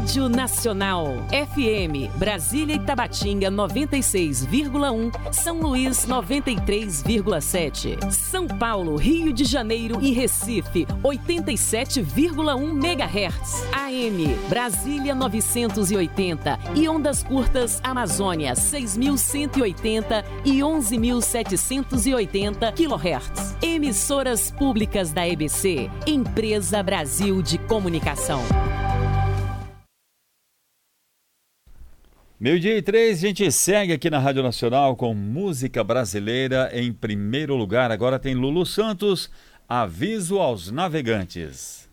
Rádio Nacional. FM, Brasília e Tabatinga 96,1. São Luís 93,7. São Paulo, Rio de Janeiro e Recife 87,1 MHz. AM, Brasília 980 e ondas curtas Amazônia 6.180 e 11.780 kHz. Emissoras públicas da EBC, Empresa Brasil de Comunicação. 12:03, a gente segue aqui na Rádio Nacional com música brasileira em primeiro lugar. Agora tem Lulu Santos, Aviso aos Navegantes.